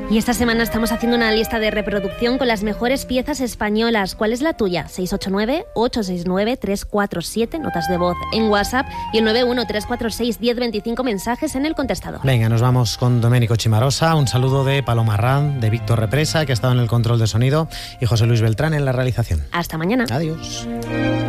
Y esta semana estamos haciendo una lista de reproducción con las mejores piezas españolas. ¿Cuál es la tuya? 689-869-347, notas de voz en WhatsApp, y el 91-346-1025, mensajes en el contestador. Venga, nos vamos con Domenico Chimarosa. Un saludo de Paloma Arranz, de Víctor Represa, que ha estado en el control de sonido, y José Luis Beltrán en la realización. Hasta mañana. Adiós.